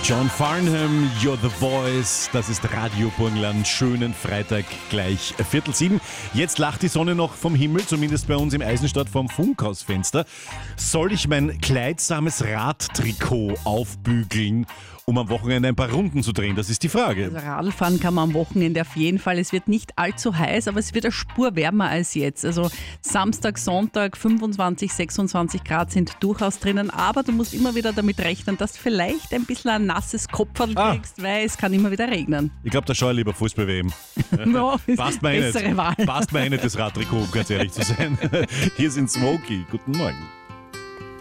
John Farnham, You're the Voice, das ist Radio Burgenland. Schönen Freitag, gleich 6:45. Jetzt lacht die Sonne noch vom Himmel, zumindest bei uns im Eisenstadt vom Funkhausfenster. Soll ich mein kleidsames Radtrikot aufbügeln, um am Wochenende ein paar Runden zu drehen? Das ist die Frage. Also Radfahren kann man am Wochenende auf jeden Fall. Es wird nicht allzu heiß, aber es wird eine Spur wärmer als jetzt. Also Samstag, Sonntag 25, 26 Grad sind durchaus drinnen, aber du musst immer wieder damit rechnen, dass du vielleicht ein bisschen ein nasses Kopferl kriegst, weil es kann immer wieder regnen. Ich glaube, da schaue ich lieber Fußball-WM. No, Passt mir bessere Wahl. Passt mir nicht das Radtrikot, um ganz ehrlich zu sein. Hier sind Smokey. Guten Morgen.